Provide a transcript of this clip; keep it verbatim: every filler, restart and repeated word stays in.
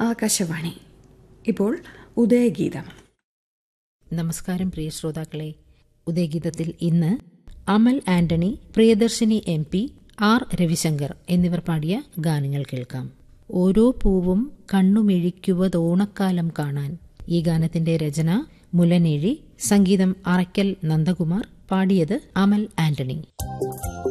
ആകാശവാണി. ഇപ്പോൾ ഉദയഗീതം. നമസ്കാരം പ്രിയ ശ്രോതാക്കളെ. ഉദയഗീതത്തിൽ ഇന്ന് അമൽ Antony, Priyadarshini M P, R Ravishankar എന്നിവർ പാടിയ ഗാനങ്ങൾ കേൾക്കാം. ഓരോ പൂവും കണ്ണുമിഴിക്കുവതോണക്കാലം കാണാൻ. ഈ ഗാനത്തിന്റെ രചന മുലനേഴി, സംഗീതം അറയ്ക്കൽ നന്ദകുമാർ, പാടിയത് അമൽ ആന്റണി.